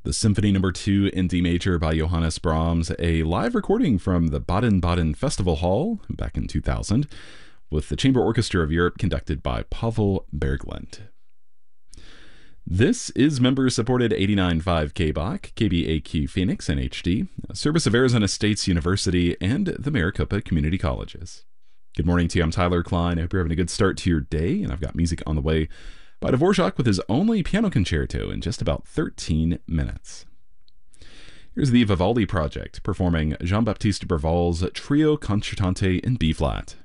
The Symphony Number 2 in D major by Johannes Brahms, a live recording from the Baden-Baden Festival Hall back in 2000, with the Chamber Orchestra of Europe conducted by Pavel Berglund. This is member-supported 89.5 KBAQ, KBAQ Phoenix and HD, a service of Arizona State's University and the Maricopa Community Colleges. Good morning to you. I'm Tyler Klein. I hope you're having a good start to your day, and I've got music on the way by Dvorak with his only piano concerto in just about 13 minutes. Here's the Vivaldi Project performing Jean-Baptiste Berval's Trio Concertante in B-flat.